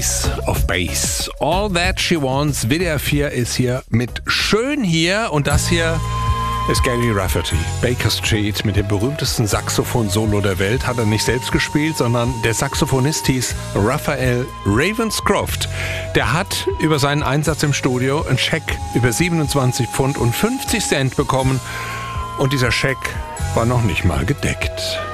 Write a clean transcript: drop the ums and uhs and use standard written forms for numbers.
Of Bass. All That She Wants. WDR 4 ist hier mit Schön hier und das hier ist Gary Rafferty. Baker Street mit dem berühmtesten Saxophon-Solo der Welt hat er nicht selbst gespielt, sondern der Saxophonist hieß Raphael Ravenscroft. Der hat über seinen Einsatz im Studio einen Scheck über 27 Pfund und 50 Cent bekommen und dieser Scheck war noch nicht mal gedeckt.